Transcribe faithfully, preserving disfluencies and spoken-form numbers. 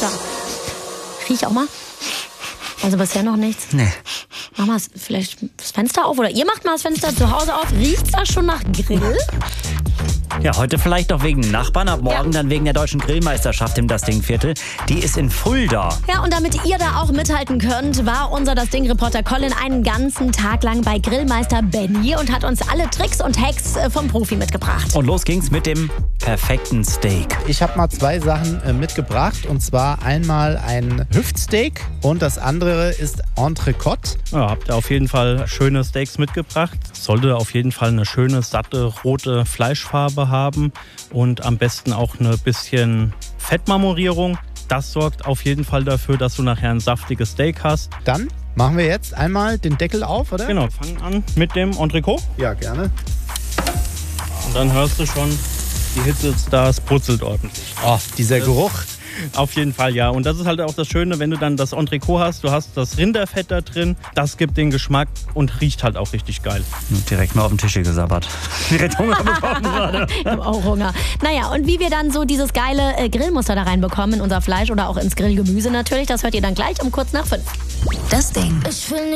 So. Riech auch mal. Also bisher noch nichts. Nee. Mach mal vielleicht das Fenster auf oder ihr macht mal das Fenster zu Hause auf. Riecht's da schon nach Grill? Ja, heute vielleicht noch wegen den Nachbarn, ab morgen Ja. dann wegen der deutschen Grillmeisterschaft im Das Ding-Viertel. Die ist in Fulda. Ja, und damit ihr da auch mithalten könnt, war unser Das Ding-Reporter Colin einen ganzen Tag lang bei Grillmeister Benny und hat uns alle Tricks und Hacks vom Profi mitgebracht. Und los ging's mit dem perfekten Steak. Ich habe mal zwei Sachen äh, mitgebracht. Und zwar einmal ein Hüftsteak und das andere ist Entrecote. Ja, habt ihr auf jeden Fall schöne Steaks mitgebracht. Sollte auf jeden Fall eine schöne, satte, rote Fleischfarbe haben und am besten auch eine bisschen Fettmarmorierung. Das sorgt auf jeden Fall dafür, dass du nachher ein saftiges Steak hast. Dann machen wir jetzt einmal den Deckel auf, oder? Genau, fangen an mit dem Entrecote. Ja, gerne. Und dann hörst du schon, die Hitze ist da, es brutzelt ordentlich. Oh, dieser Geruch. Auf jeden Fall, ja. Und das ist halt auch das Schöne, wenn du dann das Entrecote hast, du hast das Rinderfett da drin, das gibt den Geschmack und riecht halt auch richtig geil. Direkt mal auf den Tisch hier gesabbert. Direkt Hunger bekommen gerade. Ich habe auch Hunger. Naja, und wie wir dann so dieses geile äh, Grillmuster da reinbekommen in unser Fleisch oder auch ins Grillgemüse natürlich, das hört ihr dann gleich um kurz nach fünf. Das Ding. Ich will